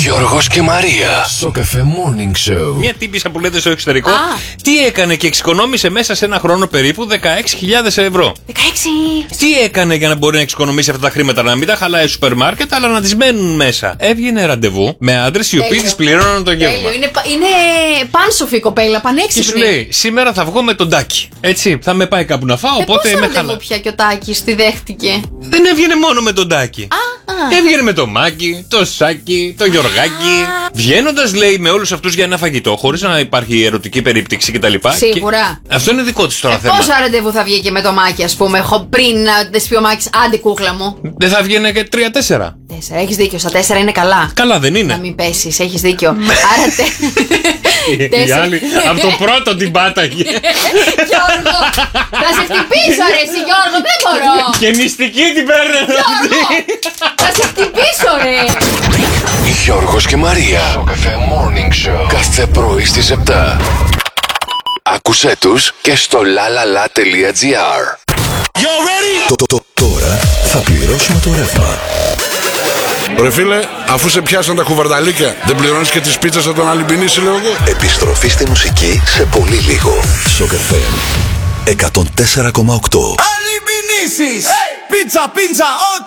Γιώργος και Μαρία. Σοκαφέ Morning Show. Μια τύπισσα που λέτε στο εξωτερικό, τι έκανε και εξοικονόμησε μέσα σε ένα χρόνο περίπου 16.000 ευρώ. 16! Τι έκανε για να μπορεί να εξοικονομήσει αυτά τα χρήματα, να μην τα χαλάει σούπερ μάρκετ, αλλά να τις μένουν μέσα. Έβγαινε ραντεβού με άντρες οι οποίοι τις πληρώναν το γεύμα. Είναι πάνσοφη η κοπέλα, Και πανέξυπνη. σου λέει, σήμερα θα βγω με τον Τάκη. Έτσι, θα με πάει κάπου να φάω, οπότε Πόσο με ραντεβού χαλά. πια και ο Τάκης τη δέχτηκε. Δεν έβγαινε μόνο με τον Τάκη. Έβγαινε με το Μάκη, το Σάκη, το Γιωργάκη. Βγαίνοντας, λέει, με όλους αυτούς για ένα φαγητό, χωρίς να υπάρχει ερωτική περίπτυξη κτλ. Σίγουρα. Και αυτό είναι δικό της τώρα θέμα. Πόσα ραντεβού θα βγει και με το Μάκη, ας πούμε, πριν να της πει ο Μάκης, άντε κούκλα μου. Δεν θα βγαίνει και 3-4. 4, έχεις δίκιο, στα 4 είναι καλά. Καλά δεν Να είναι. μην πέσεις, έχεις δίκιο. Άρα Η άλλη από το πρώτο την πάταγε. Γιώργο, θα σε χτυπήσω ρε εσύ Γιώργο, δεν μπορώ. Και μυστική την παίρνε. Θα σε χτυπήσω ρε. Γιώργος και Μαρία. Σοκαφέ Morning Show. Κάθε πρωί στις 7. Άκουσέ τους και στο lalala.gr. Τώρα θα πληρώσουμε το ρεύμα. Ρε φίλε, αφού σε πιάσαν τα κουβαρδαλίκια, δεν πληρώνεις και τις πίτσες θα τον αλυμπινίσει, λέω εγώ. Επιστροφή στη μουσική σε πολύ λίγο. Σοκαφέ 104,8. Αλυμπινίσεις! Πίτσα, πίτσα, ό,τι